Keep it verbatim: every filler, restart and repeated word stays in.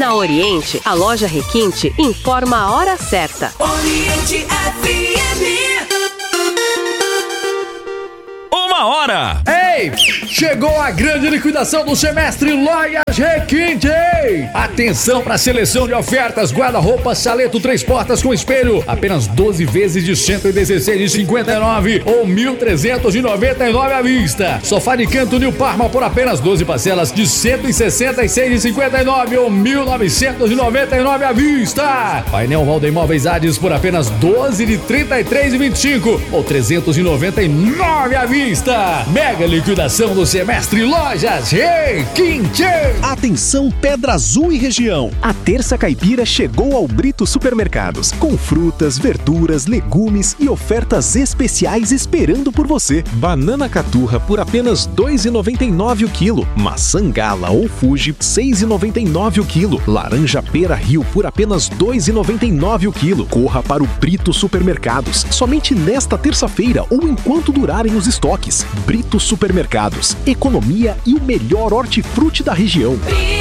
Na Oriente, a loja Requinte informa a hora certa. Oriente F M. Uma hora! Ei! Chegou a grande liquidação do semestre Lojas Requinte! Atenção para a seleção de ofertas: guarda-roupa Saleto três portas com espelho, apenas doze vezes de cento e dezesseis reais e cinquenta e nove centavos ou mil trezentos e noventa e nove reais à vista. Sofá de canto New Parma por apenas doze parcelas de cento e sessenta e seis reais e cinquenta e nove centavos ou mil novecentos e noventa e nove reais à vista. Painel Valda Imóveis Hades por apenas doze de trinta e três reais e vinte e cinco centavos ou trezentos e noventa e nove reais à vista. Mega liquidação do semestre Lojas Requinte. Atenção Pedra Azul e região. A terça caipira chegou ao Brito Supermercados, com frutas, verduras, legumes e ofertas especiais esperando por você. Banana caturra por apenas dois reais e noventa e nove centavos o quilo. Maçã Gala ou Fuji seis reais e noventa e nove centavos o quilo. Laranja Pera Rio por apenas dois reais e noventa e nove centavos o quilo. Corra para o Brito Supermercados, somente nesta terça-feira ou enquanto durarem os estoques. Brito Supermercados, economia e o melhor hortifruti da região.